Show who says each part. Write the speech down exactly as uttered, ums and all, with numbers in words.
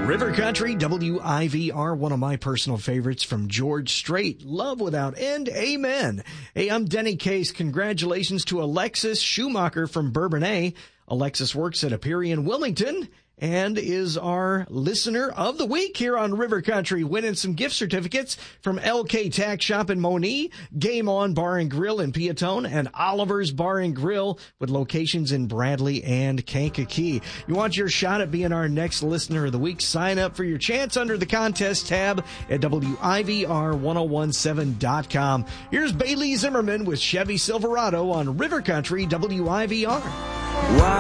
Speaker 1: River Country, W I V R, one of my personal favorites from George Strait. Love without end, amen. Hey, I'm Denny Case. Congratulations to Alexis Schumacher from Bourbonnais. Alexis works at Aperion Wilmington and is our listener of the week here on River Country, winning some gift certificates from L K Tack Shop in Monee, Game On Bar and Grill in Piatone, and Oliver's Bar and Grill with locations in Bradley and Kankakee. You want your shot at being our next listener of the week? Sign up for your chance under the contest tab at W I V R ten seventeen dot com. Here's Bailey Zimmerman with Chevy Silverado on River Country, W I V R.